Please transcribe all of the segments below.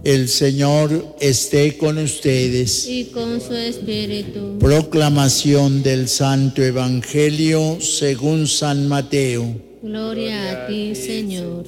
El Señor esté con ustedes. Y con su espíritu. Proclamación del Santo Evangelio según San Mateo. Gloria a ti, Señor.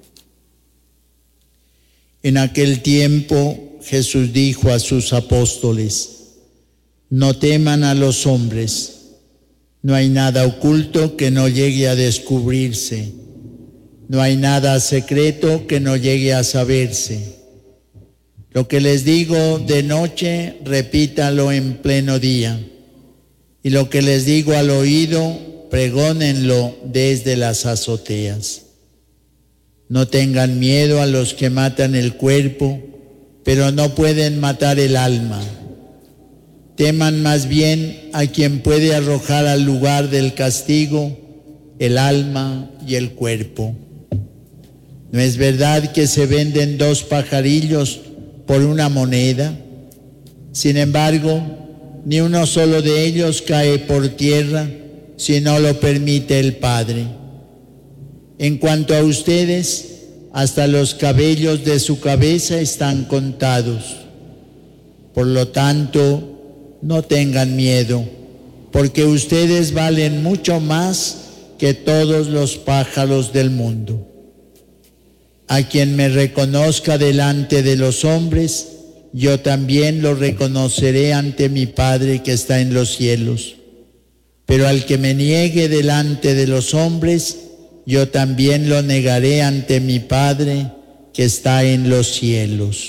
En aquel tiempo Jesús dijo a sus apóstoles: no teman a los hombres. No hay nada oculto que no llegue a descubrirse. No hay nada secreto que no llegue a saberse. Lo que les digo de noche, repítalo en pleno día. Y lo que les digo al oído, pregónenlo desde las azoteas. No tengan miedo a los que matan el cuerpo, pero no pueden matar el alma. Teman más bien a quien puede arrojar al lugar del castigo el alma y el cuerpo. ¿No es verdad que se venden 2 pajarillos por una moneda? Sin embargo, ni uno solo de ellos cae por tierra si no lo permite el Padre. En cuanto a ustedes, hasta los cabellos de su cabeza están contados. Por lo tanto, no tengan miedo, porque ustedes valen mucho más que todos los pájaros del mundo. A quien me reconozca delante de los hombres, yo también lo reconoceré ante mi Padre que está en los cielos. Pero al que me niegue delante de los hombres, yo también lo negaré ante mi Padre que está en los cielos.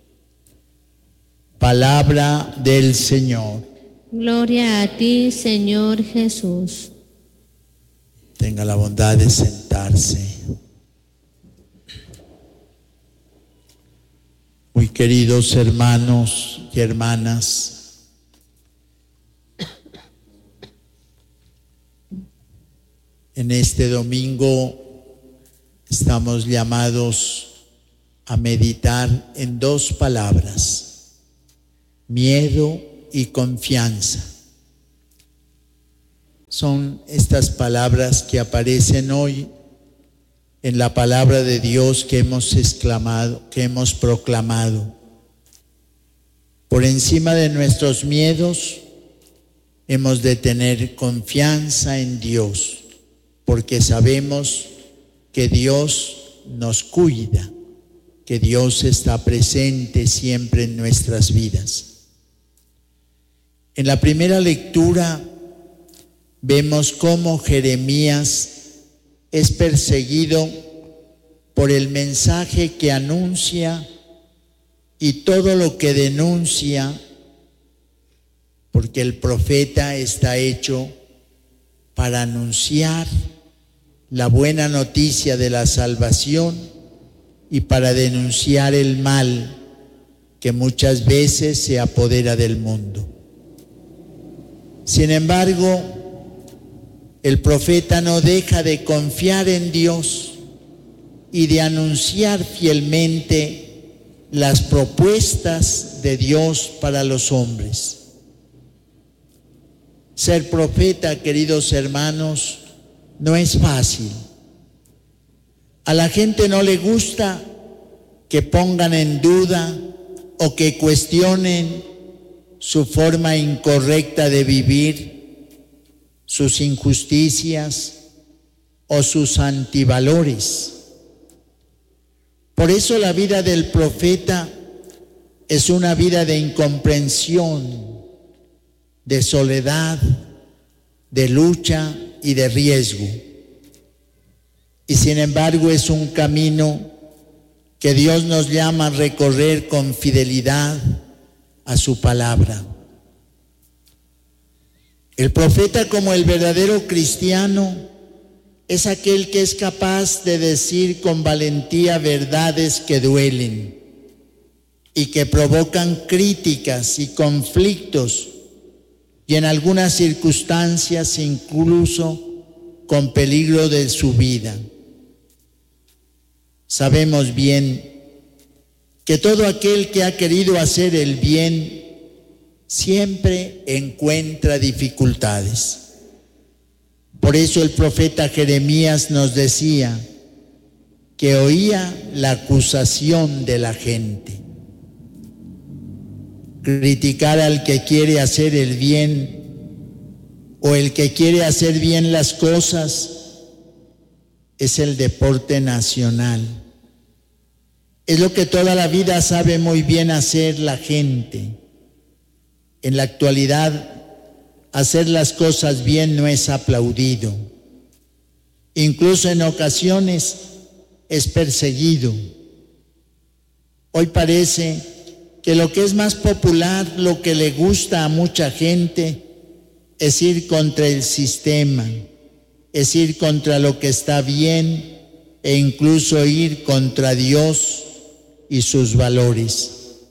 Palabra del Señor. Gloria a ti, Señor Jesús. Tenga la bondad de sentarse. Muy queridos hermanos y hermanas, en este domingo estamos llamados a meditar en 2 palabras: miedo y confianza. Son estas palabras que aparecen hoy en la palabra de Dios que hemos exclamado, que hemos proclamado. Por encima de nuestros miedos, hemos de tener confianza en Dios, porque sabemos que Dios nos cuida, que Dios está presente siempre en nuestras vidas. En la primera lectura vemos cómo Jeremías es perseguido por el mensaje que anuncia y todo lo que denuncia, porque el profeta está hecho para anunciar la buena noticia de la salvación y para denunciar el mal que muchas veces se apodera del mundo. Sin embargo, el profeta no deja de confiar en Dios y de anunciar fielmente las propuestas de Dios para los hombres. Ser profeta, queridos hermanos, no es fácil. A la gente no le gusta que pongan en duda o que cuestionen su forma incorrecta de vivir, sus injusticias o sus antivalores. Por eso la vida del profeta es una vida de incomprensión, de soledad, de lucha y de riesgo. Y sin embargo es un camino que Dios nos llama a recorrer con fidelidad a su palabra. El profeta, como el verdadero cristiano, es aquel que es capaz de decir con valentía verdades que duelen y que provocan críticas y conflictos, y en algunas circunstancias incluso con peligro de su vida. Sabemos bien que todo aquel que ha querido hacer el bien siempre encuentra dificultades. Por eso el profeta Jeremías nos decía que oía la acusación de la gente. Criticar al que quiere hacer el bien o el que quiere hacer bien las cosas es el deporte nacional. Es lo que toda la vida sabe muy bien hacer la gente. En la actualidad, hacer las cosas bien no es aplaudido. Incluso en ocasiones es perseguido. Hoy parece que lo que es más popular, lo que le gusta a mucha gente, es ir contra el sistema, es ir contra lo que está bien e incluso ir contra Dios y sus valores.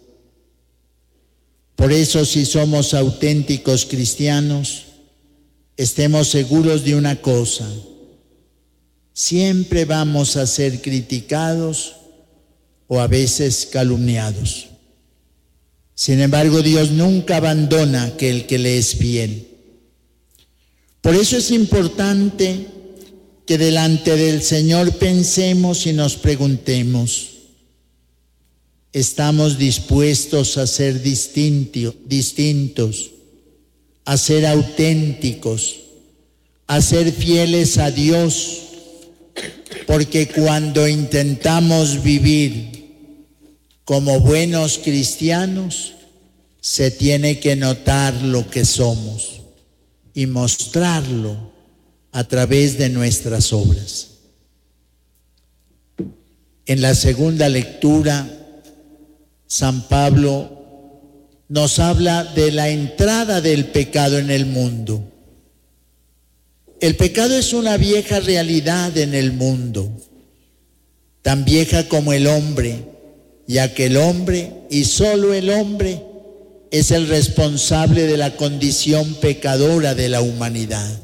Por eso, si somos auténticos cristianos, estemos seguros de una cosa: siempre vamos a ser criticados o a veces calumniados. Sin embargo, Dios nunca abandona a aquel que le es fiel. Por eso es importante que delante del Señor pensemos y nos preguntemos: ¿estamos dispuestos a ser distintos, a ser auténticos, a ser fieles a Dios? Porque cuando intentamos vivir como buenos cristianos, se tiene que notar lo que somos y mostrarlo a través de nuestras obras. En la segunda lectura, San Pablo nos habla de la entrada del pecado en el mundo. El pecado es una vieja realidad en el mundo, tan vieja como el hombre, ya que el hombre, y solo el hombre, es el responsable de la condición pecadora de la humanidad.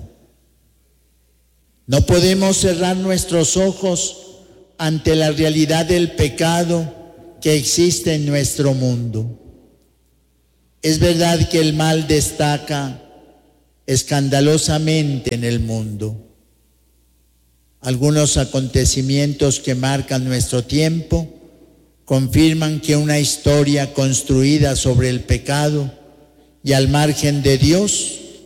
No podemos cerrar nuestros ojos ante la realidad del pecado que existe en nuestro mundo. Es verdad que el mal destaca escandalosamente en el mundo. Algunos acontecimientos que marcan nuestro tiempo confirman que una historia construida sobre el pecado y al margen de Dios